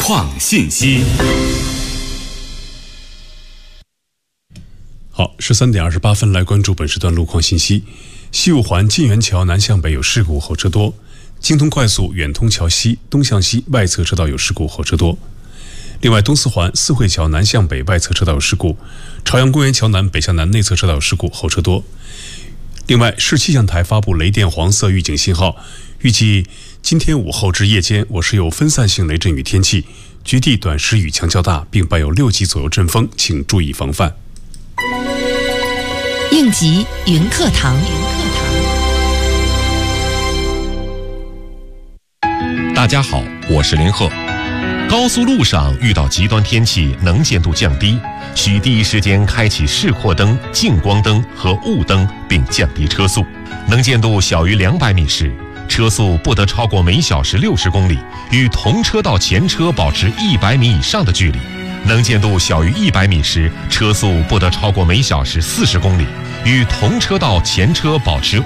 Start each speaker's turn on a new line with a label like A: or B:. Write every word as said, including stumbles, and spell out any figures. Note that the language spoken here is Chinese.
A: 创信息。
B: 好，十三点二十八分，来关注本时段路况信息。西五环晋源桥南向北有事故，后车多；京通快速远通桥西东向西外侧车道有事故，后车多。另外，东四环四惠桥南向北外侧车道有事故，朝阳公园桥南北向南内侧车道有事故，后车多。另外，市气象台发布雷电黄色预警信号，预计今天午后至夜间，我市有分散性雷阵雨天气，局地短时雨强较大，并伴有六级左右阵风，请注意防范。
C: 应急云课堂。
D: 大家好，我是林鹤。高速路上遇到极端天气，能见度降低，需第一时间开启示廓灯、近光灯和雾灯，并降低车速。能见度小于两百米时，车速不得超过每小时六十公里，与同车道前车保持一百米以上的距离。能见度小于一百米时，车速不得超过每小时四十公里，与同车道前车保持